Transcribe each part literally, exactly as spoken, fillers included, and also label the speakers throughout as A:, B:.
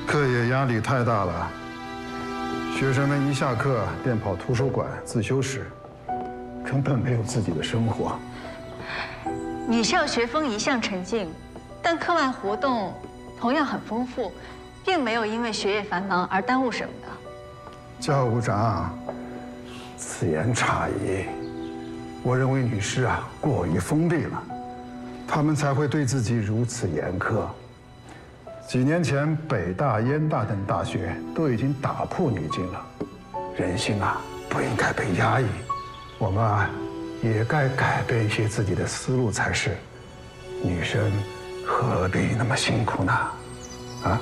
A: 课业压力太大了，学生们一下课便跑图书馆、自修室，根本没有自己的生活。
B: 女校学风一向沉静，但课外活动同样很丰富，并没有因为学业繁忙而耽误什么的。
A: 教务长，此言差矣。我认为女师啊过于锋利了，她们才会对自己如此严苛。几年前，北大、燕大等大学都已经打破女禁了。人性啊，不应该被压抑。我们啊，也该改变一些自己的思路才是。女生何必那么辛苦呢？啊？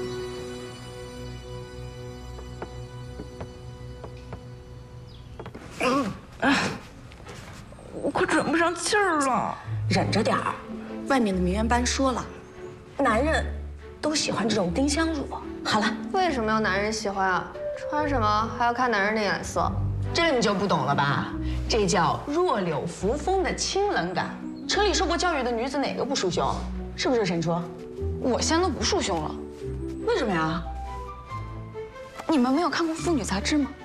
C: 嗯，我快喘不上气儿了。
D: 忍着点儿，外面的名媛班说了，男人都喜欢这种丁香乳。好了，
E: 为什么要男人喜欢啊？穿什么还要看男人的眼色？
D: 这你就不懂了吧？这叫弱柳扶风的清冷感。城里受过教育的女子哪个不束胸？是不是沈初？
C: 我现在都不束胸了。
D: 为什么呀？
C: 你们没有看过妇女杂志吗？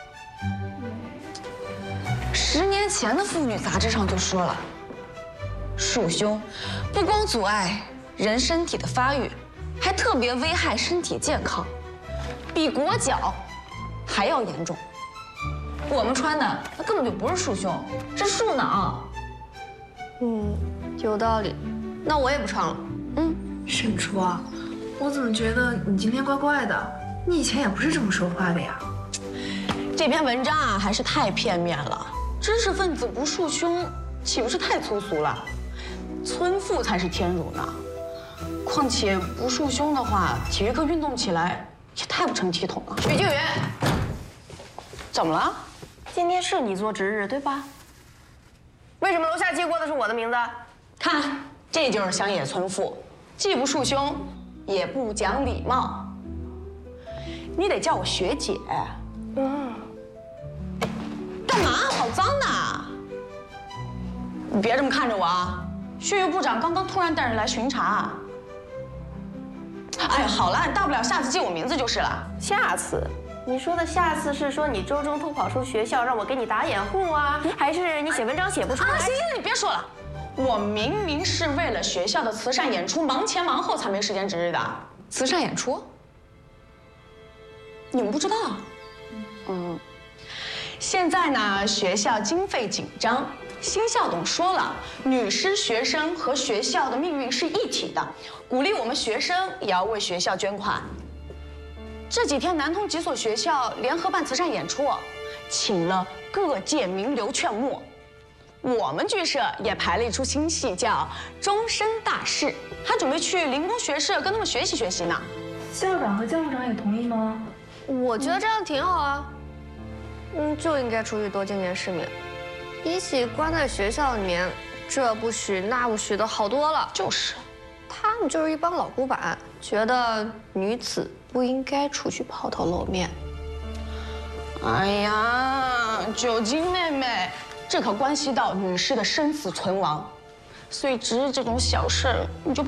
C: 十年前的妇女杂志上就说了，束胸不光阻碍人身体的发育，还特别危害身体健康，比裹脚还要严重。我们穿的那根本就不是束胸，是束脑。
E: 嗯，有道理。那我也不穿了。
C: 嗯，
F: 沈初啊，我怎么觉得你今天怪怪的？你以前也不是这么说话的呀。
D: 这篇文章啊，还是太片面了。知识分子不束胸，岂不是太粗俗了？村妇才是天乳呢。况且不束胸的话，体育课运动起来也太不成体统了。
E: 许静宇，
D: 怎么了？
E: 今天是你做值日对吧？为什么楼下记过的是我的名字？
D: 看，这就是乡野村妇，既不束胸，也不讲礼貌。你得叫我学姐。嗯。干嘛？好脏呐！你别这么看着我啊！血育部长刚刚突然带人来巡查。哎呀，好了，大不了下次记我名字就是了。
E: 下次？你说的下次是说你周中偷跑出学校让我给你打掩护啊，还是你写文章写不出来？
D: 啊，行行，你别说了，我明明是为了学校的慈善演出忙前忙后才没时间值日的。
C: 慈善演出？
D: 你们不知道？嗯。现在呢，学校经费紧张，新校董说了，女师学生和学校的命运是一体的，鼓励我们学生也要为学校捐款。这几天，南通几所学校联合办慈善演出，请了各界名流劝募。我们剧社也排了一出新戏，叫《终身大事》，还准备去灵工学社跟他们学习学习呢。
F: 校长和教务长也同意吗？
E: 我觉得这样挺好啊。嗯，就应该出去多见见世面，比起关在学校里面，这不许那不许的好多了。
D: 就是，
E: 他们就是一帮老古板，觉得女子不应该出去抛头露面。
D: 哎呀，九金妹妹，这可关系到女士的生死存亡，所以值日这种小事，你就。